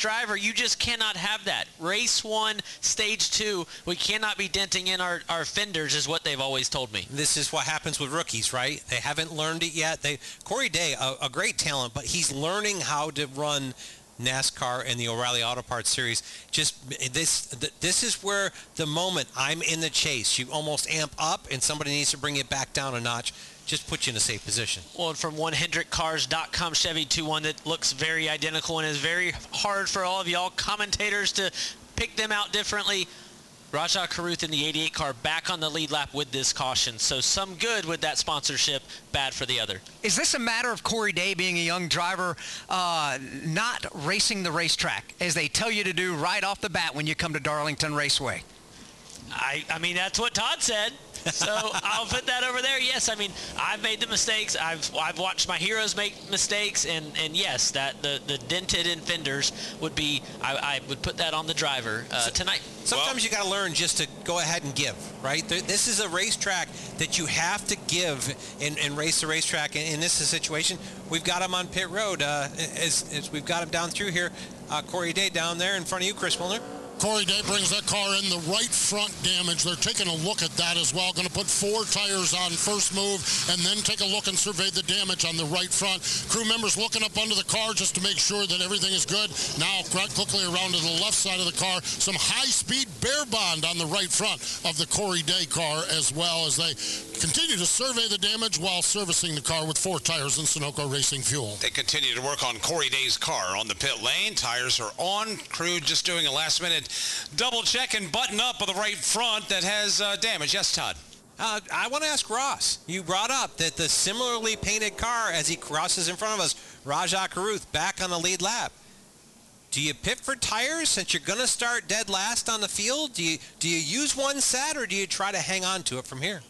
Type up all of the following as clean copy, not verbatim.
driver, you just cannot have that. Race 1, stage 2, we cannot be denting in our fenders is what they've always told me. This is what happens with rookies, right? They haven't learned it yet. Corey Day, a great talent, but he's learning how to run NASCAR and the O'Reilly Auto Parts Series. Just this is where the moment I'm in the chase, you almost amp up and somebody needs to bring it back down a notch. Just put you in a safe position. Well, and from one HendrickCars.com Chevy to one that looks very identical and is very hard for all of y'all commentators to pick them out differently. Rajah Caruth in the 88 car back on the lead lap with this caution. So some good with that sponsorship, bad for the other. Is this a matter of Corey Day being a young driver not racing the racetrack, as they tell you to do right off the bat when you come to Darlington Raceway? I mean, that's what Todd said. So I'll put that over there. Yes, I mean, I've made the mistakes. I've watched my heroes make mistakes, and yes, that the dented in fenders would be. I would put that on the driver tonight. Sometimes you got to learn just to go ahead and give, right? This is a racetrack that you have to give and race the racetrack. And in this situation, we've got him on pit road. As we've got him down through here, Corey Day down there in front of you, Chris Wilner. Corey Day brings that car in, the right front damage. They're taking a look at that as well. Going to put 4 tires on first move and then take a look and survey the damage on the right front. Crew members looking up under the car just to make sure that everything is good. Now quickly around to the left side of the car. Some high-speed bear bond on the right front of the Corey Day car as well as they continue to survey the damage while servicing the car with 4 tires and Sunoco Racing fuel. They continue to work on Corey Day's car on the pit lane. Tires are on. Crew just doing a last-minute double check and button up of the right front that has damage. Yes, Todd. I want to ask Ross. You brought up that the similarly painted car as he crosses in front of us, Rajah Caruth, back on the lead lap. Do you pit for tires since you're going to start dead last on the field? Do you use one set or do you try to hang on to it from here?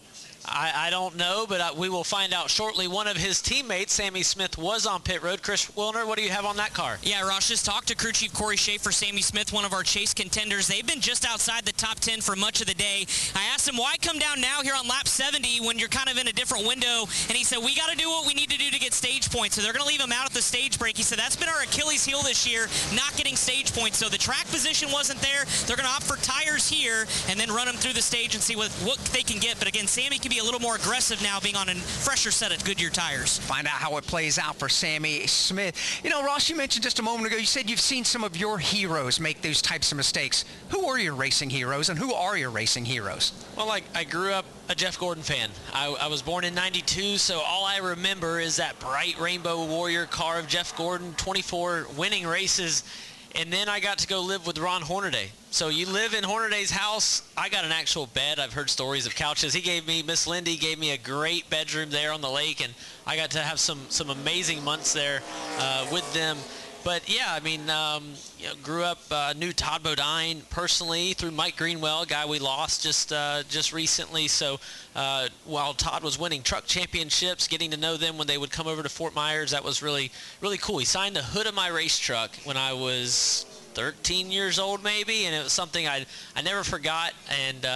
I don't know, but we will find out shortly. One of his teammates, Sammy Smith, was on pit road. Chris Wilner, what do you have on that car? Yeah, Ross just talked to crew chief Corey Schaefer, Sammy Smith, one of our chase contenders. They've been just outside the top 10 for much of the day. I asked him, why come down now here on lap 70 when you're kind of in a different window? And he said, we got to do what we need to do to get stage points. So they're going to leave him out at the stage break. He said, that's been our Achilles heel this year, not getting stage points. So the track position wasn't there. They're going to opt for tires here and then run them through the stage and see what they can get. But again, Sammy can be a little more aggressive now being on a fresher set of Goodyear tires. Find out how it plays out for Sammy Smith. You know, Ross, you mentioned just a moment ago, you said you've seen some of your heroes make those types of mistakes. Who are your racing heroes and who are your racing heroes? Well, I grew up a Jeff Gordon fan. I was born in '92, so all I remember is that bright Rainbow Warrior car of Jeff Gordon, 24 winning races. And then I got to go live with Ron Hornaday. So you live in Hornaday's house. I got an actual bed. I've heard stories of couches. Miss Lindy gave me a great bedroom there on the lake, and I got to have some amazing months there with them. But yeah, I mean, grew up, knew Todd Bodine personally through Mike Greenwell, a guy we lost just recently. So while Todd was winning truck championships, getting to know them when they would come over to Fort Myers, that was really, really cool. He signed the hood of my race truck when I was 13 years old maybe, and it was something I never forgot, and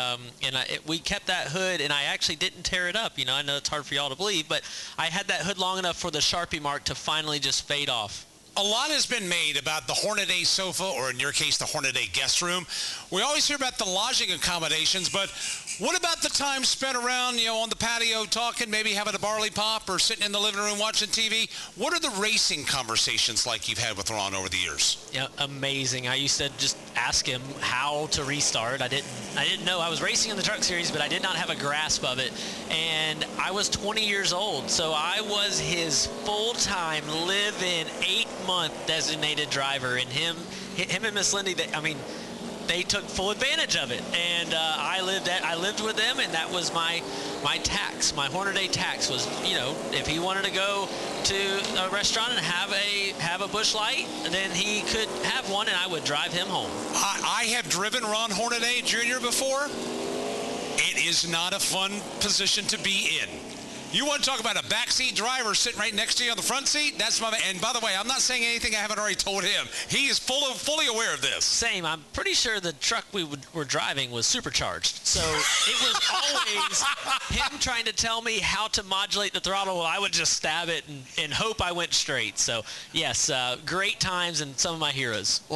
we kept that hood, and I actually didn't tear it up. You know, I know it's hard for y'all to believe, but I had that hood long enough for the Sharpie mark to finally just fade off. A lot has been made about the Hornaday sofa, or in your case, the Hornaday guest room. We always hear about the lodging accommodations, but what about the time spent around, on the patio talking, maybe having a barley pop or sitting in the living room watching TV? What are the racing conversations like you've had with Ron over the years? Yeah, amazing. I used to just ask him how to restart. I didn't know. I was racing in the truck series, but I did not have a grasp of it. And I was 20 years old, so I was his full-time, live-in, 8-month designated driver. And him and Miss Lindy, they took full advantage of it, and I lived with them, and that was my tax. My Hornaday tax was, if he wanted to go to a restaurant and have a Busch Light, then he could have one, and I would drive him home. I have driven Ron Hornaday Jr. before. It is not a fun position to be in. You want to talk about a backseat driver sitting right next to you on the front seat? That's my. And by the way, I'm not saying anything I haven't already told him. He is fully aware of this. Same. I'm pretty sure the truck we were driving was supercharged. So it was always him trying to tell me how to modulate the throttle. I would just stab it and hope I went straight. So, yes, great times and some of my heroes.